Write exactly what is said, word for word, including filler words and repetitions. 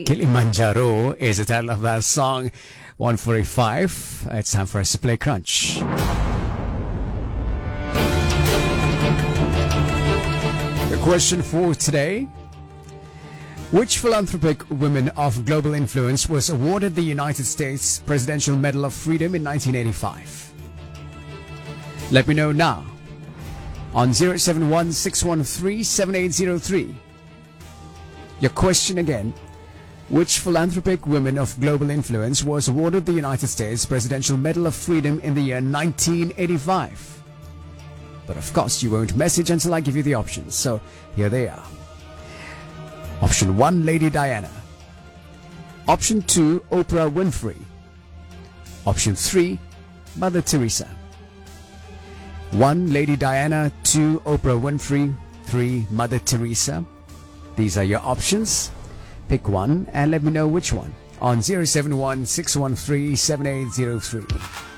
Kilimanjaro is the title of that song. one forty-five. It's time for us to play Crunch. The question for today: which philanthropic woman of global influence was awarded the United States Presidential Medal of Freedom in nineteen eighty-five? Let me know now on zero seven one, six one three, seven eight zero three. Your question again: which philanthropic woman of global influence was awarded the United States Presidential Medal of Freedom in the year nineteen eighty-five? But of course, you won't message until I give you the options. So here they are. Option one, Lady Diana. Option two, Oprah Winfrey. Option three, Mother Teresa. one, Lady Diana. two, Oprah Winfrey. three, Mother Teresa. These are your options. Pick one and let me know which one on zero seven one, six one three, seven eight zero three.